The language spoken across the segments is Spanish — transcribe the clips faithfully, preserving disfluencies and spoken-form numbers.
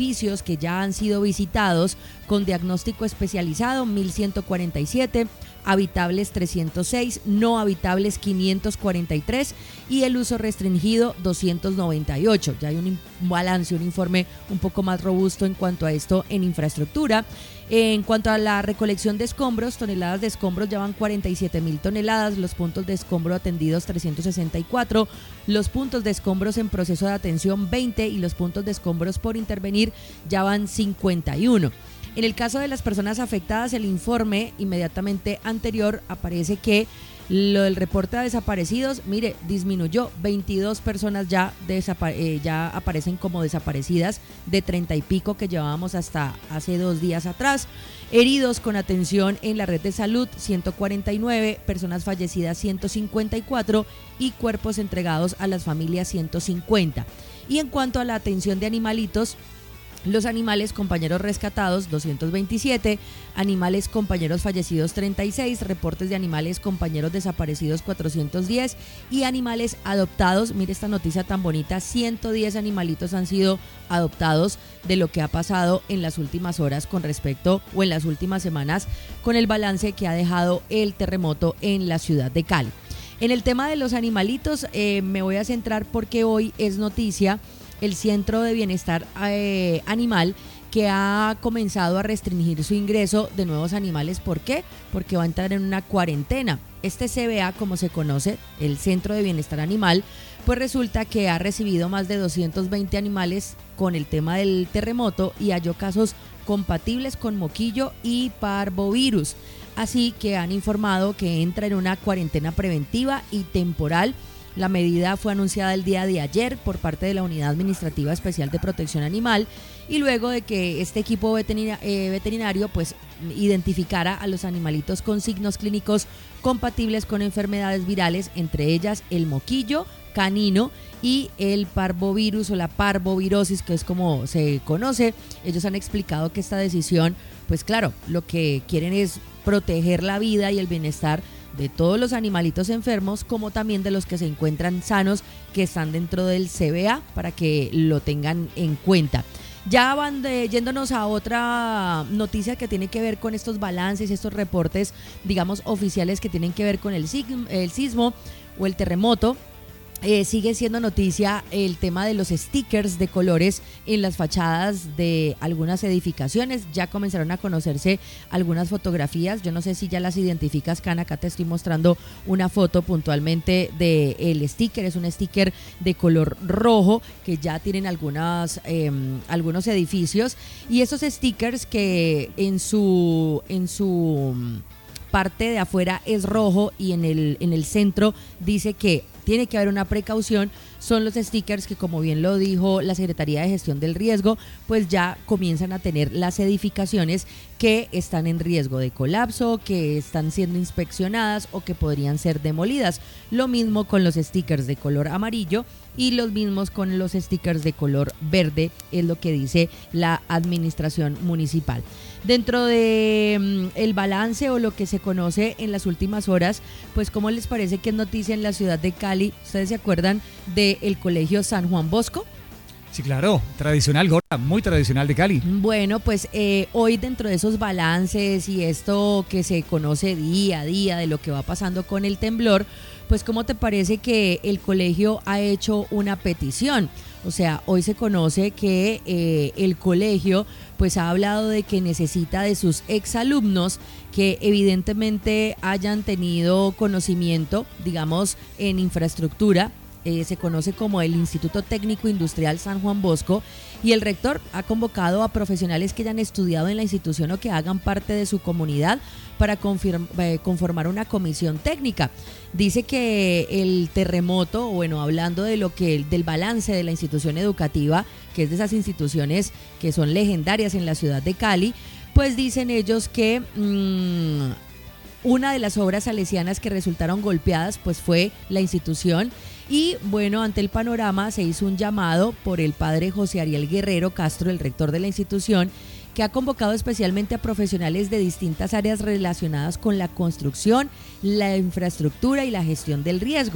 edificios que ya han sido visitados con diagnóstico especializado, mil ciento cuarenta y siete, habitables trescientos seis, no habitables quinientos cuarenta y tres y el uso restringido doscientos noventa y ocho. Ya hay un balance, un informe un poco más robusto en cuanto a esto en infraestructura. En cuanto a la recolección de escombros, toneladas de escombros ya van cuarenta y siete mil toneladas, los puntos de escombro atendidos trescientos sesenta y cuatro, los puntos de escombros en proceso de atención veinte y los puntos de escombros por intervenir ya van cincuenta y uno. En el caso de las personas afectadas, el informe inmediatamente anterior aparece que lo del reporte de desaparecidos, mire, disminuyó, veintidós personas ya, desapa- eh, ya aparecen como desaparecidas de treinta y pico que llevábamos hasta hace dos días atrás. Heridos con atención en la red de salud, ciento cuarenta y nueve, personas fallecidas ciento cincuenta y cuatro y cuerpos entregados a las familias ciento cincuenta. Y en cuanto a la atención de animalitos, los animales compañeros rescatados doscientos veintisiete, animales compañeros fallecidos treinta y seis, reportes de animales compañeros desaparecidos cuatrocientos diez y animales adoptados, mire esta noticia tan bonita, ciento diez animalitos han sido adoptados de lo que ha pasado en las últimas horas con respecto o en las últimas semanas con el balance que ha dejado el terremoto en la ciudad de Cali. En el tema de los animalitos eh, me voy a centrar porque hoy es noticia el Centro de Bienestar eh, Animal, que ha comenzado a restringir su ingreso de nuevos animales. ¿Por qué? Porque va a entrar en una cuarentena. Este C B A, como se conoce, el Centro de Bienestar Animal, pues resulta que ha recibido más de doscientos veinte animales con el tema del terremoto y halló casos compatibles con moquillo y parvovirus. Así que han informado que entra en una cuarentena preventiva y temporal. La medida fue anunciada el día de ayer por parte de la Unidad Administrativa Especial de Protección Animal y luego de que este equipo veterina, eh, veterinario pues identificara a los animalitos con signos clínicos compatibles con enfermedades virales, entre ellas el moquillo canino y el parvovirus o la parvovirosis, que es como se conoce. Ellos han explicado que esta decisión, pues claro, lo que quieren es proteger la vida y el bienestar de todos los animalitos enfermos, como también de los que se encuentran sanos, que están dentro del C B A, para que lo tengan en cuenta. Ya van de, yéndonos a otra noticia que tiene que ver con estos balances, estos reportes, digamos, oficiales que tienen que ver con el, sig- el sismo o el terremoto. Eh, sigue siendo noticia el tema de los stickers de colores en las fachadas de algunas edificaciones. Ya comenzaron a conocerse algunas fotografías. Yo no sé si ya las identificas, Can. Acá te estoy mostrando una foto puntualmente del sticker. Es un sticker de color rojo que ya tienen algunas, eh, algunos edificios. Y esos stickers que en su... En su parte de afuera es rojo y en el, en el centro dice que tiene que haber una precaución, son los stickers que, como bien lo dijo la Secretaría de Gestión del Riesgo, pues ya comienzan a tener las edificaciones que están en riesgo de colapso, que están siendo inspeccionadas o que podrían ser demolidas. Lo mismo con los stickers de color amarillo y los mismos con los stickers de color verde, es lo que dice la administración municipal. Dentro de um, el balance o lo que se conoce en las últimas horas, pues ¿cómo les parece que es noticia en la ciudad de Cali? ¿Ustedes se acuerdan del colegio San Juan Bosco? Sí, claro, tradicional, Gorka, muy tradicional de Cali. Bueno, pues eh, hoy dentro de esos balances y esto que se conoce día a día de lo que va pasando con el temblor, pues ¿cómo te parece que el colegio ha hecho una petición? O sea, hoy se conoce que eh, el colegio pues ha hablado de que necesita de sus exalumnos que evidentemente hayan tenido conocimiento, digamos, en infraestructura. Eh, se conoce como el Instituto Técnico Industrial San Juan Bosco, y el rector ha convocado a profesionales que hayan estudiado en la institución o que hagan parte de su comunidad para confirm- eh, conformar una comisión técnica. Dice que el terremoto, bueno, hablando de lo que del balance de la institución educativa, que es de esas instituciones que son legendarias en la ciudad de Cali, pues dicen ellos que mmm, una de las obras salesianas que resultaron golpeadas pues fue la institución. Y bueno, ante el panorama se hizo un llamado por el padre José Ariel Guerrero Castro, el rector de la institución, que ha convocado especialmente a profesionales de distintas áreas relacionadas con la construcción, la infraestructura y la gestión del riesgo.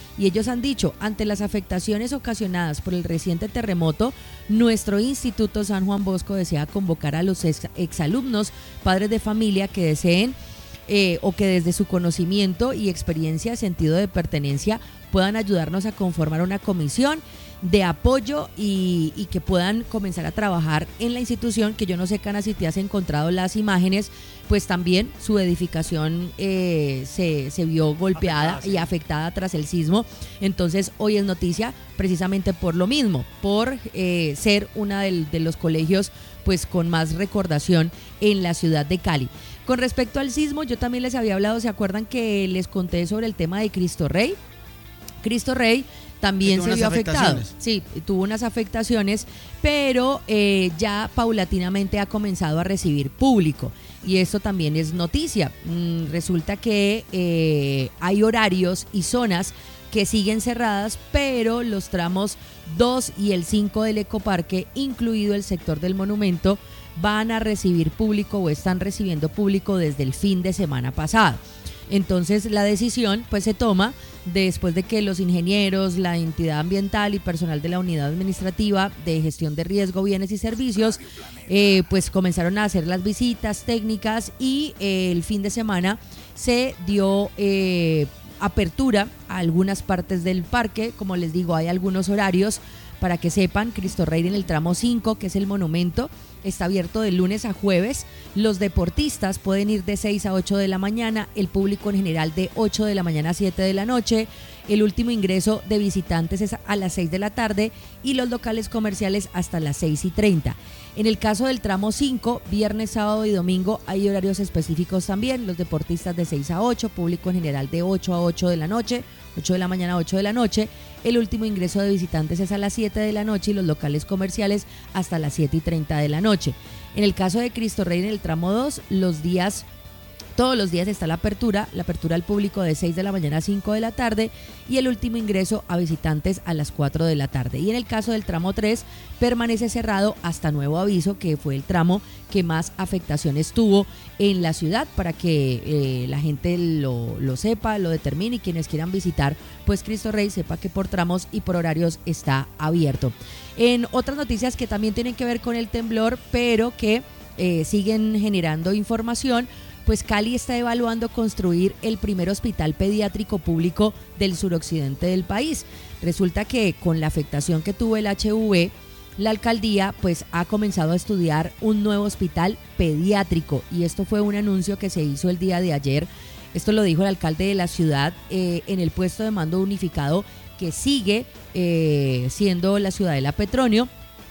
y ellos han dicho, ante las afectaciones ocasionadas por el reciente terremoto, nuestro Instituto San Juan Bosco desea convocar a los ex, exalumnos, padres de familia que deseen eh, o que desde su conocimiento y experiencia, sentido de pertenencia, puedan ayudarnos a conformar una comisión de apoyo y, y que puedan comenzar a trabajar en la institución, que yo no sé, Cana, si te has encontrado las imágenes, pues también su edificación eh, se, se vio golpeada afectada, sí. y afectada tras el sismo. Entonces hoy es noticia precisamente por lo mismo, por eh, ser uno de, de los colegios pues con más recordación en la ciudad de Cali. Con respecto al sismo, yo también les había hablado, ¿se acuerdan que les conté sobre el tema de Cristo Rey? Cristo Rey también se vio afectado, sí, tuvo unas afectaciones, pero eh, ya paulatinamente ha comenzado a recibir público y esto también es noticia. Mm, resulta que eh, hay horarios y zonas que siguen cerradas, pero los tramos dos y el cinco del Ecoparque, incluido el sector del monumento, van a recibir público o están recibiendo público desde el fin de semana pasado. Entonces la decisión pues se toma después de que los ingenieros, la entidad ambiental y personal de la unidad administrativa de gestión de riesgo, bienes y servicios eh, pues comenzaron a hacer las visitas técnicas y eh, el fin de semana se dio eh, apertura a algunas partes del parque. Como les digo, hay algunos horarios para que sepan. Cristo Rey en el tramo cinco, que es el monumento, está abierto de lunes a jueves. Los deportistas pueden ir de seis a ocho de la mañana, el público en general de ocho de la mañana a siete de la noche. El último ingreso de visitantes es a las seis de la tarde y los locales comerciales hasta las seis y treinta. En el caso del tramo cinco, viernes, sábado y domingo hay horarios específicos también. Los deportistas de seis a ocho, público en general de ocho a ocho de la noche, ocho de la mañana a ocho de la noche. El último ingreso de visitantes es a las siete de la noche y los locales comerciales hasta las siete y treinta de la noche. En el caso de Cristo Rey en el tramo dos, los días... Todos los días está la apertura, la apertura al público de seis de la mañana a cinco de la tarde y el último ingreso a visitantes a las cuatro de la tarde. Y en el caso del tramo tres permanece cerrado hasta nuevo aviso, que fue el tramo que más afectaciones tuvo en la ciudad, para que eh, la gente lo, lo sepa, lo determine y quienes quieran visitar pues Cristo Rey sepa que por tramos y por horarios está abierto. En otras noticias que también tienen que ver con el temblor, pero que eh, siguen generando información, pues Cali está evaluando construir el primer hospital pediátrico público del suroccidente del país. Resulta que con la afectación que tuvo el H U V, la alcaldía pues ha comenzado a estudiar un nuevo hospital pediátrico y esto fue un anuncio que se hizo el día de ayer. Esto lo dijo el alcalde de la ciudad eh, en el puesto de mando unificado que sigue eh, siendo la Ciudadela Petronio,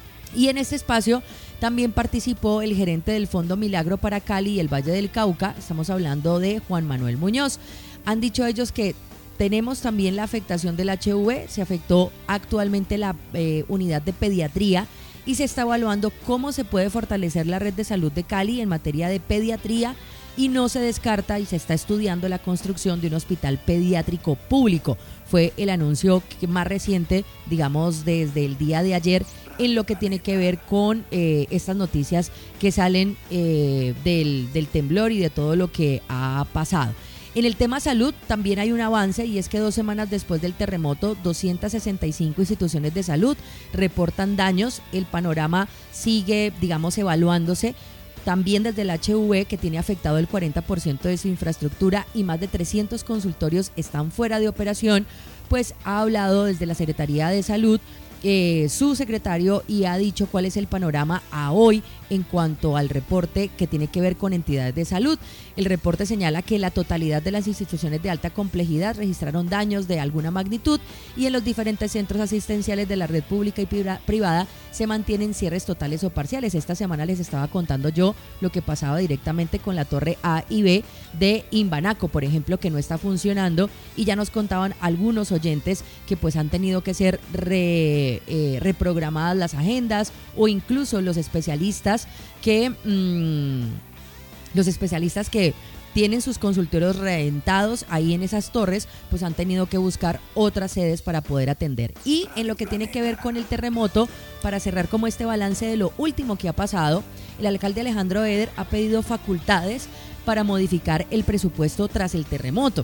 y en este espacio también participó el gerente del Fondo Milagro para Cali y el Valle del Cauca, estamos hablando de Juan Manuel Muñoz. Han dicho ellos que tenemos también la afectación del H U V, se afectó actualmente la eh, unidad de pediatría y se está evaluando cómo se puede fortalecer la red de salud de Cali en materia de pediatría y no se descarta y se está estudiando la construcción de un hospital pediátrico público. Fue el anuncio que más reciente, digamos, desde el día de ayer, en lo que tiene que ver con eh, estas noticias que salen eh, del, del temblor y de todo lo que ha pasado. En el tema salud también hay un avance, y es que dos semanas después del terremoto, doscientas sesenta y cinco instituciones de salud reportan daños. El panorama sigue, digamos, evaluándose. También desde el H U V, que tiene afectado el cuarenta por ciento de su infraestructura y más de trescientos consultorios están fuera de operación, pues ha hablado desde la Secretaría de Salud Eh, su secretario y ha dicho cuál es el panorama a hoy en cuanto al reporte que tiene que ver con entidades de salud. El reporte señala que la totalidad de las instituciones de alta complejidad registraron daños de alguna magnitud y en los diferentes centros asistenciales de la red pública y privada se mantienen cierres totales o parciales. Esta semana les estaba contando yo lo que pasaba directamente con la torre A y B de Imbanaco, por ejemplo, que no está funcionando, y ya nos contaban algunos oyentes que pues han tenido que ser re Eh, reprogramadas las agendas, o incluso los especialistas que mmm, los especialistas que tienen sus consultorios reventados ahí en esas torres, pues han tenido que buscar otras sedes para poder atender. Y en lo que tiene que ver con el terremoto, para cerrar como este balance de lo último que ha pasado, el alcalde Alejandro Eder ha pedido facultades para modificar el presupuesto tras el terremoto.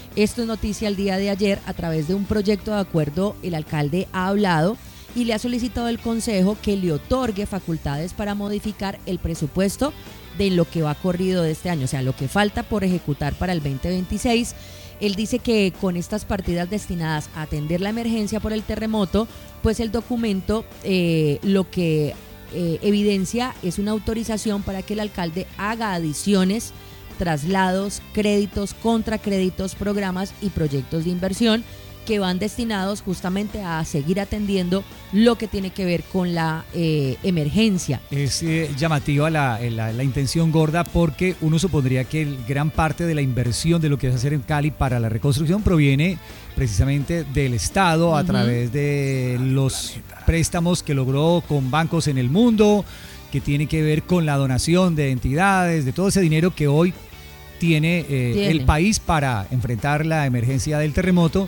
Esto es noticia el día de ayer. A través de un proyecto de acuerdo, el alcalde ha hablado y le ha solicitado al consejo que le otorgue facultades para modificar el presupuesto de lo que va corrido de este año, o sea, lo que falta por ejecutar para el veinte veintiséis. Él dice que con estas partidas destinadas a atender la emergencia por el terremoto, pues el documento eh, lo que eh, evidencia es una autorización para que el alcalde haga adiciones, traslados, créditos, contracréditos, programas y proyectos de inversión que van destinados justamente a seguir atendiendo lo que tiene que ver con la eh, emergencia. Es eh, llamativa la, la, la intención, Gorda, porque uno supondría que el, gran parte de la inversión de lo que va a hacer en Cali para la reconstrucción proviene precisamente del Estado, uh-huh, a través de los préstamos que logró con bancos en el mundo, que tiene que ver con la donación de entidades, de todo ese dinero que hoy tiene, eh, tiene. el país para enfrentar la emergencia del terremoto.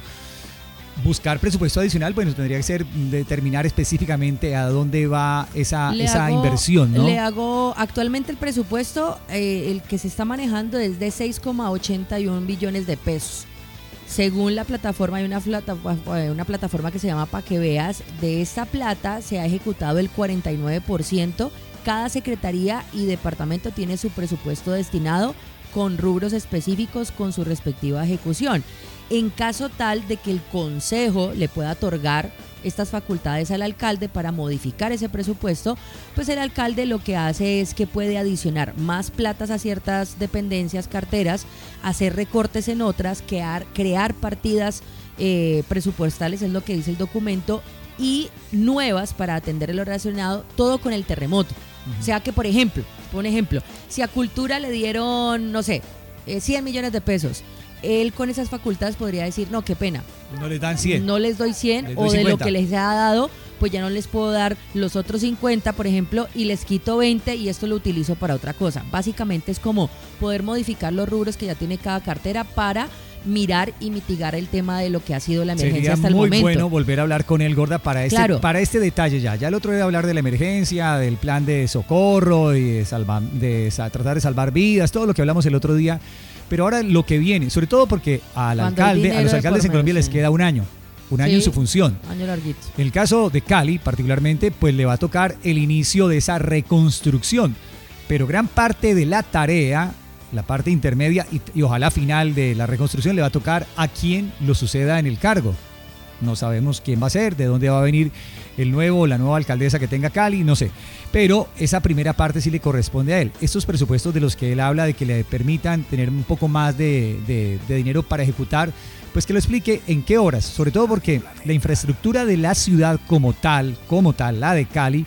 Buscar presupuesto adicional, pues tendría que ser determinar específicamente a dónde va esa, esa hago, inversión, ¿no? Le hago, actualmente el presupuesto, eh, el que se está manejando es de seis coma ochenta y uno billones de pesos. Según la plataforma, hay una, plata, una plataforma que se llama Pa' que veas, de esta plata se ha ejecutado el cuarenta y nueve por ciento. Cada secretaría y departamento tiene su presupuesto destinado con rubros específicos con su respectiva ejecución. En caso tal de que el consejo le pueda otorgar estas facultades al alcalde para modificar ese presupuesto, pues el alcalde lo que hace es que puede adicionar más platas a ciertas dependencias, carteras, hacer recortes en otras, crear, crear partidas eh, presupuestales, es lo que dice el documento, y nuevas para atender lo relacionado, todo con el terremoto. Uh-huh. O sea que, por ejemplo, por ejemplo, si a Cultura le dieron, no sé, eh, cien millones de pesos, él con esas facultades podría decir, no, qué pena. No les dan cien. No les doy cien, les doy o de cincuenta. Lo que les ha dado, pues ya no les puedo dar los otros cincuenta, por ejemplo, y les quito veinte y esto lo utilizo para otra cosa. Básicamente es como poder modificar los rubros que ya tiene cada cartera para mirar y mitigar el tema de lo que ha sido la emergencia. Sería hasta el momento. Sería muy bueno volver a hablar con él, Gorda, para este, claro. para este detalle ya. Ya el otro día hablar de la emergencia, del plan de socorro, y de, salva, de tratar de salvar vidas, todo lo que hablamos el otro día. Pero ahora lo que viene, sobre todo porque al alcalde, a los alcaldes en Colombia les queda un año, un año sí, en su función. Año larguito. En el caso de Cali, particularmente, pues le va a tocar el inicio de esa reconstrucción. Pero gran parte de la tarea, la parte intermedia y, y ojalá final de la reconstrucción, le va a tocar a quien lo suceda en el cargo. No sabemos quién va a ser, de dónde va a venir el nuevo o la nueva alcaldesa que tenga Cali, no sé. Pero esa primera parte sí le corresponde a él. Estos presupuestos de los que él habla, de que le permitan tener un poco más de, de, de dinero para ejecutar, pues que lo explique en qué horas. Sobre todo porque la infraestructura de la ciudad como tal, como tal, la de Cali,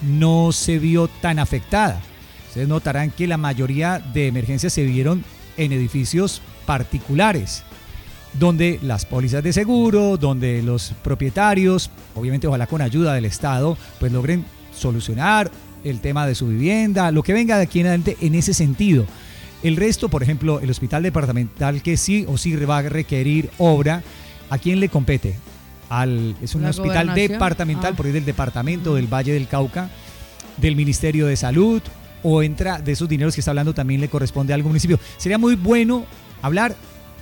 no se vio tan afectada. Ustedes notarán que la mayoría de emergencias se vieron en edificios particulares, donde las pólizas de seguro, donde los propietarios, obviamente ojalá con ayuda del Estado, pues logren solucionar el tema de su vivienda, lo que venga de aquí en adelante en ese sentido. El resto, por ejemplo, el hospital departamental que sí o sí va a requerir obra, ¿a quién le compete? Al, es un hospital departamental, ah. por ahí del departamento del Valle del Cauca, del Ministerio de Salud, o entra de esos dineros que está hablando también le corresponde a algún municipio. Sería muy bueno hablar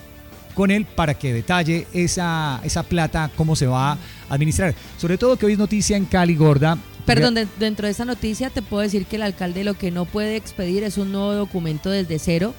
con él para que detalle esa, esa plata, cómo se va a administrar. Sobre todo que hoy es noticia en Cali, Gorda. Perdón, de, dentro de esa noticia te puedo decir que el alcalde lo que no puede expedir es un nuevo documento desde cero,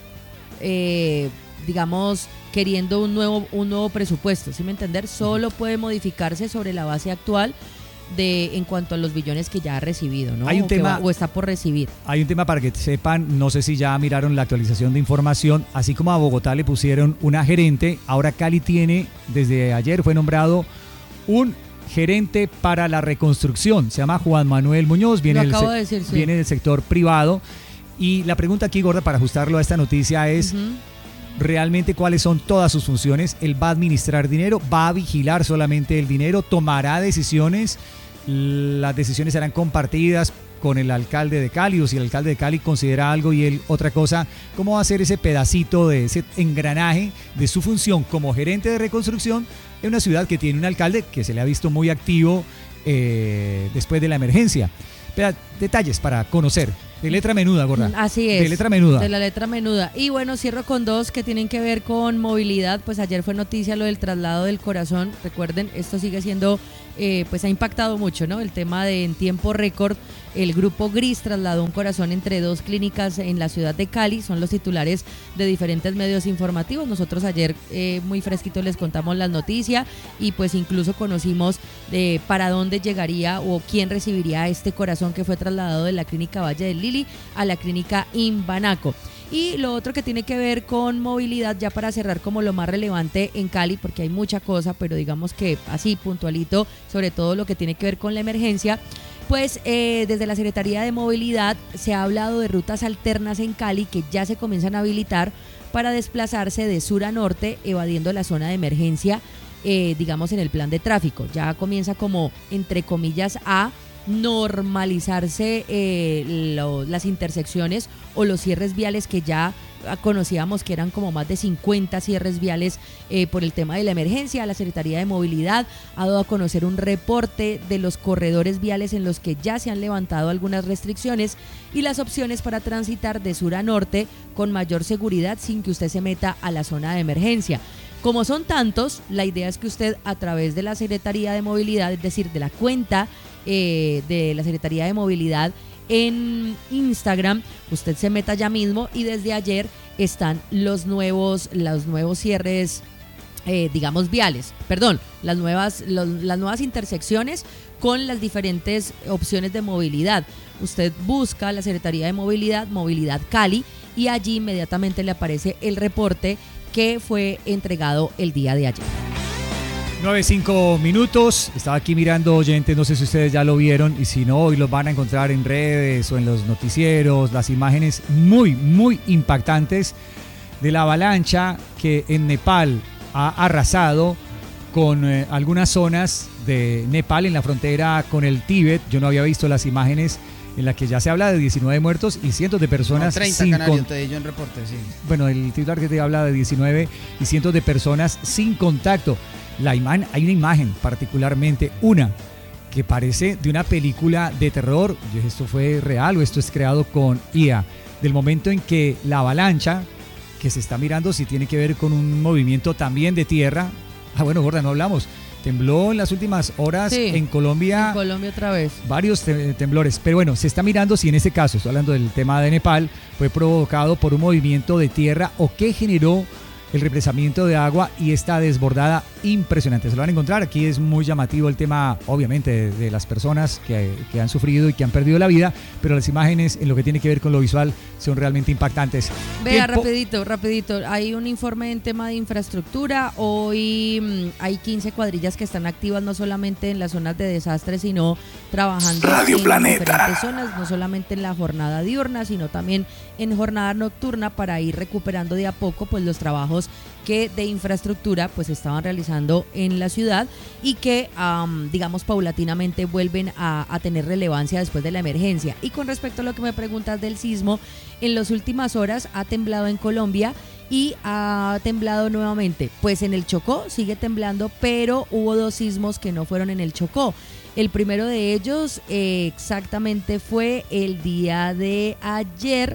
eh, digamos, queriendo un nuevo, un nuevo presupuesto, ¿sí me entender? Solo puede modificarse sobre la base actual de en cuanto a los billones que ya ha recibido, ¿no? Hay un o, tema, va, o está por recibir. Hay un tema para que sepan, no sé si ya miraron la actualización de información, así como a Bogotá le pusieron una gerente, ahora Cali tiene, desde ayer fue nombrado un gerente para la reconstrucción, se llama Juan Manuel Muñoz, viene, del, de decir, sí. viene del sector privado, y la pregunta aquí, Gorda, para ajustarlo a esta noticia es... Uh-huh. Realmente cuáles son todas sus funciones. Él va a administrar dinero, va a vigilar solamente el dinero, tomará decisiones, las decisiones serán compartidas con el alcalde de Cali, o si el alcalde de Cali considera algo y él otra cosa, ¿cómo va a ser ese pedacito de ese engranaje de su función como gerente de reconstrucción en una ciudad que tiene un alcalde que se le ha visto muy activo eh, después de la emergencia? Pero, detalles para conocer. De letra menuda, gorda. Así es. De letra menuda. De la letra menuda. Y bueno, cierro con dos que tienen que ver con movilidad. Pues ayer fue noticia lo del traslado del corazón. Recuerden, esto sigue siendo, eh, pues ha impactado mucho, ¿no? El tema de en tiempo récord, el grupo Gris trasladó un corazón entre dos clínicas en la ciudad de Cali. Son los titulares de diferentes medios informativos. Nosotros ayer eh, muy fresquito les contamos la noticia y pues incluso conocimos de para dónde llegaría o quién recibiría este corazón que fue trasladado de la clínica Valle del Lili a la clínica Imbanaco. Y lo otro que tiene que ver con movilidad, ya para cerrar como lo más relevante en Cali, porque hay mucha cosa, pero digamos que así puntualito, sobre todo lo que tiene que ver con la emergencia, pues eh, desde la Secretaría de Movilidad se ha hablado de rutas alternas en Cali que ya se comienzan a habilitar para desplazarse de sur a norte, evadiendo la zona de emergencia, eh, digamos en el plan de tráfico. Ya comienza como, entre comillas, a normalizarse eh, lo, las intersecciones o los cierres viales que ya conocíamos que eran como más de cincuenta cierres viales eh, por el tema de la emergencia. La Secretaría de Movilidad ha dado a conocer un reporte de los corredores viales en los que ya se han levantado algunas restricciones y las opciones para transitar de sur a norte con mayor seguridad sin que usted se meta a la zona de emergencia. Como son tantos, la idea es que usted a través de la Secretaría de Movilidad, es decir, de la cuenta eh, de la Secretaría de Movilidad en Instagram, usted se meta ya mismo y desde ayer están los nuevos, los nuevos cierres, eh, digamos, viales, perdón, las nuevas, los, las nuevas intersecciones con las diferentes opciones de movilidad. Usted busca la Secretaría de Movilidad, Movilidad Cali, y allí inmediatamente le aparece el reporte que fue entregado el día de ayer. nueve, cinco minutos. Estaba aquí mirando, oyentes, no sé si ustedes ya lo vieron y si no, hoy los van a encontrar en redes o en los noticieros, las imágenes muy, muy impactantes de la avalancha que en Nepal ha arrasado con eh, algunas zonas de Nepal en la frontera con el Tíbet. Yo no había visto las imágenes en las que ya se habla de diecinueve muertos y cientos de personas. No, treinta sin canarios, con... te di yo en reporte, sí. Bueno, el titular que te habla de diecinueve y cientos de personas sin contacto. La imagen, hay una imagen particularmente, una que parece de una película de terror. ¿Esto fue real o esto es creado con I A? Del momento en que la avalancha, que se está mirando si tiene que ver con un movimiento también de tierra. Ah, bueno, gorda, no hablamos. Tembló en las últimas horas sí, en Colombia. En Colombia otra vez. Varios te- temblores. Pero bueno, se está mirando si en este caso, estoy hablando del tema de Nepal, fue provocado por un movimiento de tierra o qué generó el represamiento de agua y esta desbordada impresionante. Se lo van a encontrar. Aquí es muy llamativo el tema, obviamente, de, de las personas que, que han sufrido y que han perdido la vida, pero las imágenes en lo que tiene que ver con lo visual son realmente impactantes. Vea, Tiempo. rapidito, rapidito. Hay un informe en tema de infraestructura. Hoy mmm, hay quince cuadrillas que están activas no solamente en las zonas de desastre, sino trabajando Radio en Planeta. diferentes zonas, no solamente en la jornada diurna, sino también en jornada nocturna para ir recuperando de a poco pues los trabajos que de infraestructura pues estaban realizando en la ciudad y que um, digamos paulatinamente vuelven a, a tener relevancia después de la emergencia. Y con respecto a lo que me preguntas del sismo, en las últimas horas ha temblado en Colombia y ha temblado nuevamente, pues en el Chocó sigue temblando, pero hubo dos sismos que no fueron en el Chocó. El primero de ellos eh, exactamente fue el día de ayer.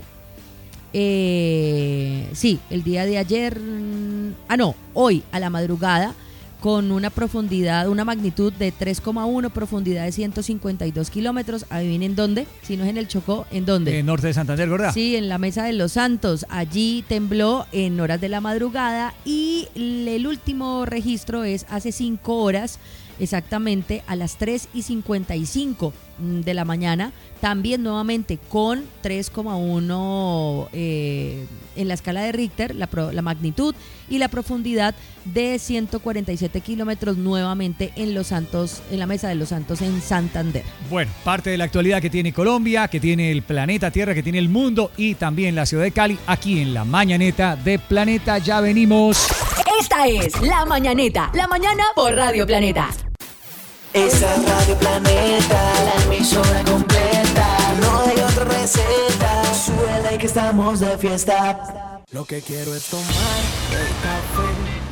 Eh, sí, el día de ayer, ah no, hoy a la madrugada, con una profundidad, una magnitud de tres coma uno, profundidad de ciento cincuenta y dos kilómetros. ¿Adivinen dónde? Si no es en el Chocó, ¿en dónde? En norte de Santander, ¿verdad? Sí, en la Mesa de los Santos. Allí tembló en horas de la madrugada y el último registro es hace cinco horas, exactamente a las tres y cincuenta y cinco de la mañana, también nuevamente con tres coma uno eh, en la escala de Richter, la, pro, la magnitud y la profundidad de ciento cuarenta y siete kilómetros nuevamente en Los Santos, en la Mesa de los Santos en Santander. Bueno, parte de la actualidad que tiene Colombia, que tiene el planeta Tierra, que tiene el mundo y también la ciudad de Cali, aquí en la Mañaneta de Planeta. Ya venimos. Esta es La Mañaneta, la mañana por Radio Planeta. Esa es Radio Planeta, la emisora completa. No hay otra receta, súbela y que estamos de fiesta. Lo que quiero es tomar el café